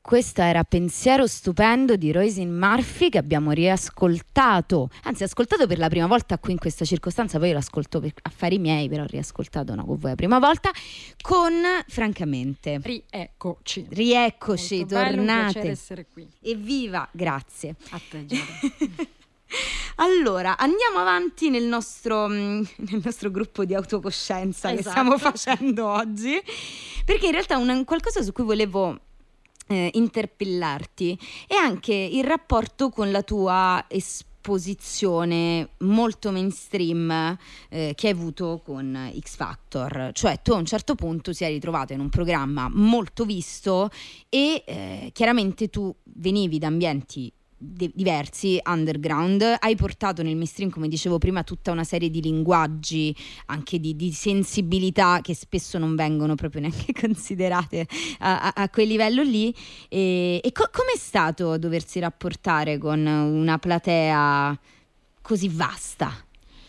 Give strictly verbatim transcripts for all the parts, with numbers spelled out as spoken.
Questo era Pensiero stupendo di Roisin Murphy, che abbiamo riascoltato, anzi ascoltato per la prima volta qui in questa circostanza, poi l'ascolto per affari miei, però ho riascoltato no, con voi la prima volta, con Francamente. Rieccoci. Rieccoci, molto tornate. Bello, un piacere essere qui. Evviva, grazie. A te, Giada. Allora, andiamo avanti nel nostro, nel nostro gruppo di autocoscienza, esatto, che stiamo facendo oggi, perché in realtà un qualcosa su cui volevo eh, interpellarti è anche il rapporto con la tua esposizione molto mainstream eh, che hai avuto con X Factor. Cioè tu a un certo punto ti sei ritrovato in un programma molto visto e eh, chiaramente tu venivi da ambienti De- diversi, underground, hai portato nel mainstream, come dicevo prima, tutta una serie di linguaggi, anche di, di sensibilità che spesso non vengono proprio neanche considerate a, a, a quel livello lì. E, e co- com'è stato doversi rapportare con una platea così vasta?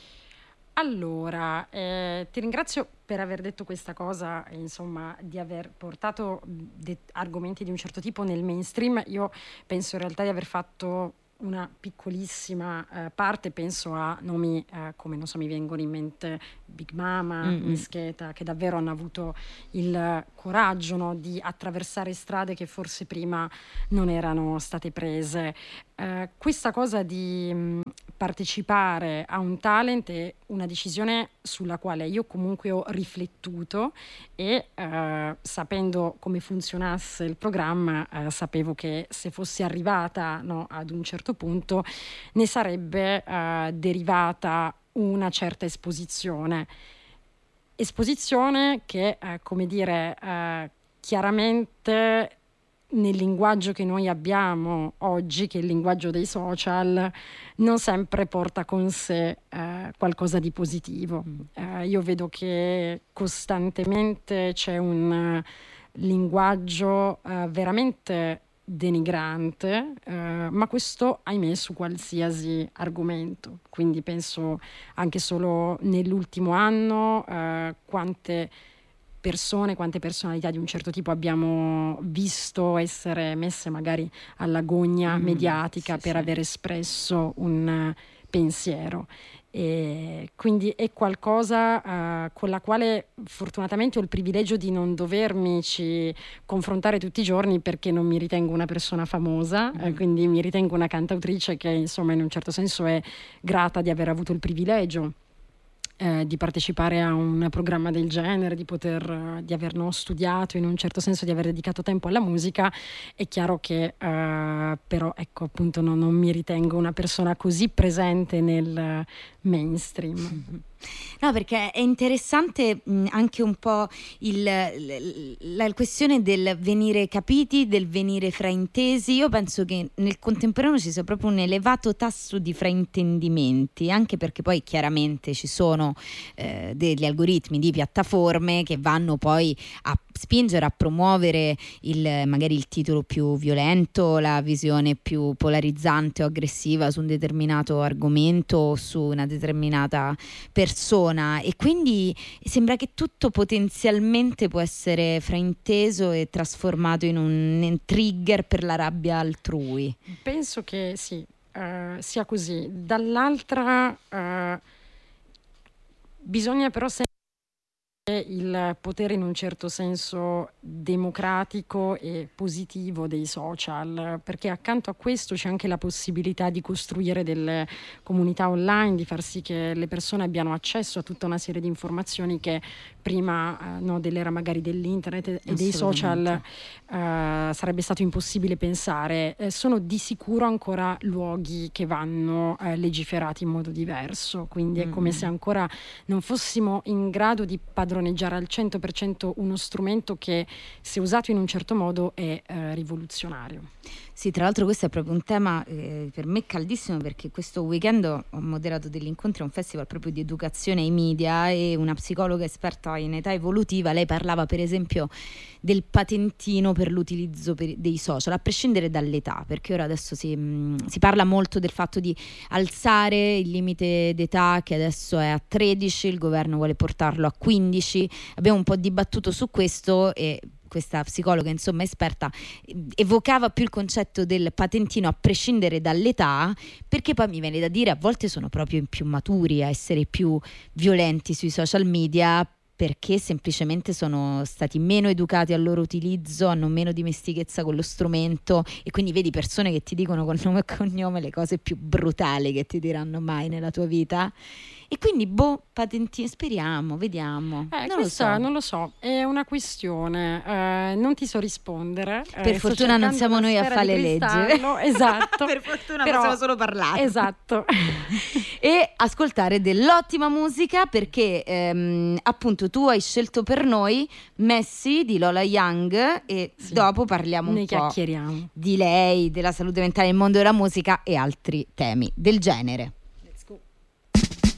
Allora, eh, ti ringrazio per aver detto questa cosa, insomma, di aver portato de- argomenti di un certo tipo nel mainstream. Io penso in realtà di aver fatto una piccolissima eh, parte, penso a nomi eh, come, non so, mi vengono in mente Big Mama, Mm-mm. Mischeta, che davvero hanno avuto il coraggio, no, di attraversare strade che forse prima non erano state prese. Eh, questa cosa di mh, partecipare a un talent è una decisione sulla quale io comunque ho riflettuto e eh, sapendo come funzionasse il programma eh, sapevo che se fossi arrivata, no, ad un certo punto ne sarebbe eh, derivata una certa esposizione esposizione che eh, come dire eh, chiaramente nel linguaggio che noi abbiamo oggi, che è il linguaggio dei social, non sempre porta con sé eh, qualcosa di positivo. Eh, io vedo che costantemente c'è un uh, linguaggio uh, veramente denigrante, eh, ma questo ahimè su qualsiasi argomento. Quindi penso anche solo nell'ultimo anno eh, quante persone, quante personalità di un certo tipo abbiamo visto essere messe magari alla gogna mm, mediatica sì, per sì. aver espresso un pensiero. E quindi è qualcosa uh, con la quale fortunatamente ho il privilegio di non dovermici confrontare tutti i giorni, perché non mi ritengo una persona famosa, mm-hmm. eh, quindi mi ritengo una cantautrice che insomma in un certo senso è grata di aver avuto il privilegio Eh, di partecipare a un programma del genere, di poter, di aver no, studiato, in un certo senso di aver dedicato tempo alla musica. È chiaro che eh, però ecco appunto no, non mi ritengo una persona così presente nel mainstream. Mm-hmm. No, perché è interessante mh, anche un po' il, la, la questione del venire capiti, del venire fraintesi. Io penso che nel contemporaneo ci sia proprio un elevato tasso di fraintendimenti, anche perché poi chiaramente ci sono eh, degli algoritmi di piattaforme che vanno poi a spingere a promuovere il, magari il titolo più violento, la visione più polarizzante o aggressiva su un determinato argomento o su una determinata persona, e quindi sembra che tutto potenzialmente può essere frainteso e trasformato in un in trigger per la rabbia altrui. Penso che sì, uh, sia così. Dall'altra uh, bisogna però sempre il potere in un certo senso democratico e positivo dei social, perché accanto a questo c'è anche la possibilità di costruire delle comunità online, di far sì che le persone abbiano accesso a tutta una serie di informazioni che prima eh, no, dell'era magari dell'internet e dei social eh, sarebbe stato impossibile pensare. Eh, sono di sicuro ancora luoghi che vanno eh, legiferati in modo diverso, quindi è mm-hmm. come se ancora non fossimo in grado di padroneggiare al cento per cento uno strumento che, se usato in un certo modo, è eh, rivoluzionario. Sì, tra l'altro questo è proprio un tema eh, per me caldissimo, perché questo weekend ho moderato degli incontri a un festival proprio di educazione ai media, e una psicologa esperta in età evolutiva, lei parlava per esempio del patentino per l'utilizzo per, dei social, a prescindere dall'età, perché ora adesso si, mh, si parla molto del fatto di alzare il limite d'età, che adesso è a tredici, il governo vuole portarlo a quindici. Abbiamo un po' dibattuto su questo e questa psicologa insomma esperta evocava più il concetto del patentino a prescindere dall'età, perché poi mi viene da dire a volte sono proprio più maturi a essere più violenti sui social media, perché semplicemente sono stati meno educati al loro utilizzo, hanno meno dimestichezza con lo strumento, e quindi vedi persone che ti dicono con nome e cognome le cose più brutali che ti diranno mai nella tua vita. E quindi boh, patentino, speriamo, vediamo. Eh, non questa lo so. non lo so, è una questione, eh, non ti so rispondere. Per eh, fortuna non siamo noi a fare le leggi. Esatto. Per fortuna Però, possiamo solo parlare. Esatto. E ascoltare dell'ottima musica, perché ehm, appunto tu hai scelto per noi Messi di Lola Young, e sì, dopo parliamo un ne po' chiacchieriamo di lei, della salute mentale nel mondo della musica e altri temi del genere.